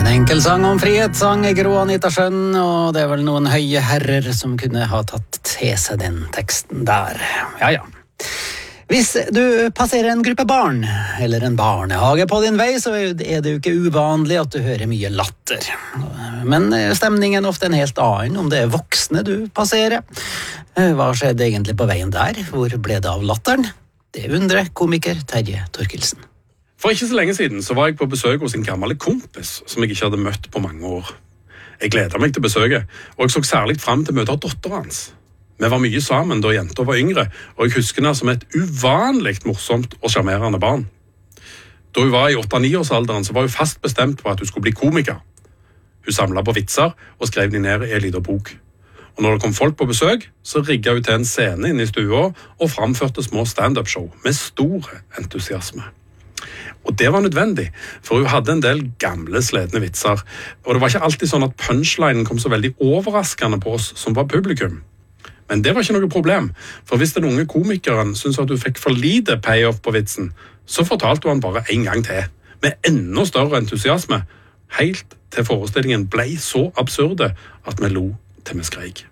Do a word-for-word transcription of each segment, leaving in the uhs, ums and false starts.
En enkel sang om frihet, sang Gro Anita Schønn, og det er vel noen høye herrer som kunne ha tatt til seg den teksten der. Ja, ja. Hvis du passerer en gruppe barn, eller en barnehage på din vei, så er det jo ikke uvanlig at du hører mye latter. Men stemningen er ofte en helt annen om det er voksne du passerer. Hva skjedde egentlig på veien der? Hvor ble det av latteren? Det undrer komiker Terje Torkelsen. For ikke så lenge siden så var jeg på besøk hos en gammel kompis som jeg ikke hadde møtt på mange år. Jeg gledet meg til besøket, og jeg så særlig frem til å møte datteren hans. Vi var mye sammen da jenta var yngre, og jeg husker henne som et uvanlig morsomt og sjarmerende barn. Da hun var i åtte-ni-årsalderen så var hun fast bestemt på at hun skulle bli komiker. Hun samlet på vitser og skrev de ned i en liten bok. Og når det kom folk på besøk, så rigget hun til en scene inne i stua og framførte små stand-up-show med stor entusiasme. Og det var nødvendig, for hun hadde en del gamle sledne vitser, og det var ikke alltid sånn at punchlinen kom så veldig overraskende på oss som var publikum. Men det var ikke noe problem, for hvis den unge komikeren syntes at du fikk for lite payoff på vitsen, så fortalte hun bare en gang til, med enda større entusiasme, helt til forestillingen ble så absurde at vi lo til vi skreik.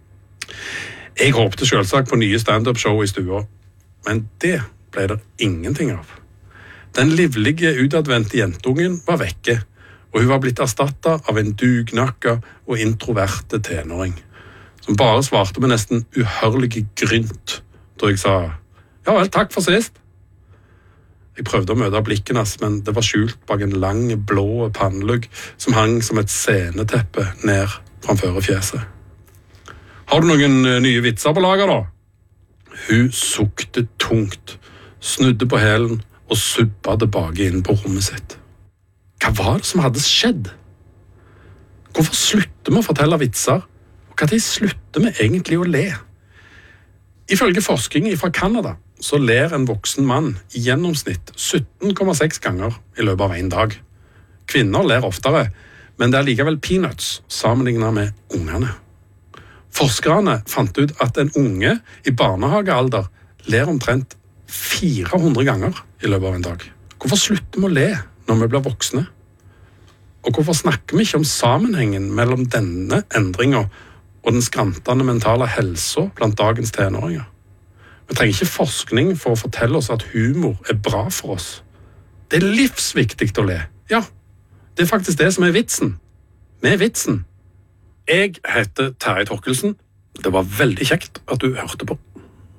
Jeg håpte selvsagt på nye stand-up-show i stua, men det ble det ingenting av. Den livlige, utadvendte jentungen var vekke, og hun var blitt erstattet av en dugnakka og introverte tenåring, som bare svarte med nesten uhørlige grynt, da jeg sa, ja vel, takk for sist. Jeg prøvde å møte blikken hans, men det var skjult bak en lang, blå pannelugg som hang som et sceneteppe ned framfor fjeset. Har du noen nye vitser på lager da? Hun sukte tungt, snudde på hælen og subba tilbake inn på rommet sitt. Hva var det som hadde skjedd? Hvorfor slutter vi å fortelle vitser? Og hva tid slutter vi egentlig å le? Ifølge forskning fra Canada så ler en voksen mann i gjennomsnitt sytten komma seks ganger i løpet av en dag. Kvinner ler oftere, men det er likevel peanuts sammenlignet med ungene. Forskerne fant ut at en unge i barnehagealder ler omtrent fire hundre ganger i løpet av en dag. Hvorfor slutter vi å le når vi blir voksne? Og hvorfor snakker vi ikke om sammenhengen mellom denne endringen og den skrantende mentale helsa blant dagens tenåringer? Vi trenger ikke forskning for å fortelle oss at humor er bra for oss. Det er livsviktig å le. Ja, det er faktisk det som er vitsen. Vi er vitsen. Jeg heter Terje Torkelsen. Det var veldig kjekt at du hørte på.